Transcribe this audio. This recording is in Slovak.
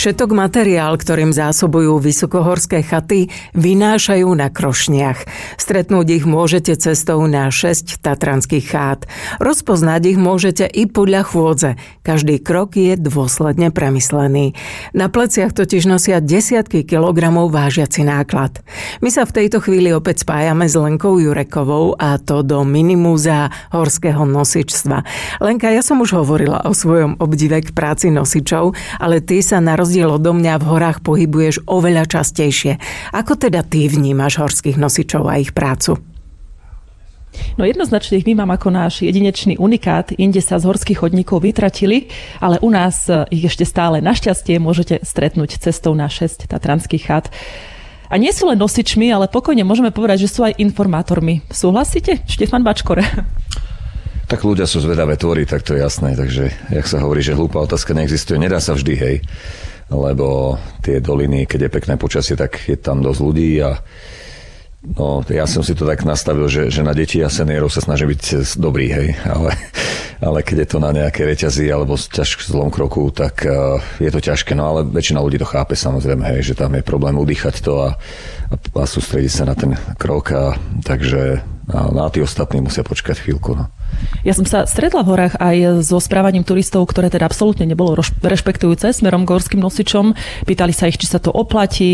Všetok materiál, ktorým zásobujú vysokohorské chaty, vynášajú na krošniach. Stretnúť ich môžete cestou na 6 tatranských chát. Rozpoznať ich môžete i podľa chôdze. Každý krok je dôsledne premyslený. Na pleciach totiž nosia desiatky kilogramov vážiaci náklad. My sa v tejto chvíli opäť spájame s Lenkou Jurekovou, a to do minimúzea horského nosičstva. Lenka, ja som už hovorila o svojom obdive k práci nosičov, ale ty sa na rozdiel odo mňa v horách pohybuješ oveľa častejšie. Ako teda ty vnímaš horských nosičov a ich prácu? No jednoznačne ich vnímam ako náš jedinečný unikát. Inde sa z horských chodníkov vytratili, ale u nás ich ešte stále našťastie môžete stretnúť cestou na 6 tatranských chát. A nie sú len nosičmi, ale pokojne môžeme povedať, že sú aj informátormi. Súhlasíte, Štefan Bačkor? Tak ľudia sú zvedavé tvory, tak to je jasné. Takže, jak sa hovorí, že hlúpa otázka neexistuje, nedá sa vždy, hej. Lebo tie doliny, keď je pekné počasie, tak je tam dosť ľudí a no, ja som si to tak nastavil, že na deti a seniorov sa snažím byť dobrý, hej. Ale keď je to na nejaké reťazi alebo zlom kroku, tak je to ťažké. No ale väčšina ľudí to chápe, samozrejme, hej, že tam je problém udýchať to a sústrediť sa na ten krok. Takže na tí ostatní musia počkať chvíľku. No. Ja som sa stretla v horách aj so správaním turistov, ktoré teda absolútne nebolo rešpektujúce smerom k horským nosičom. Pýtali sa ich, či sa to oplatí,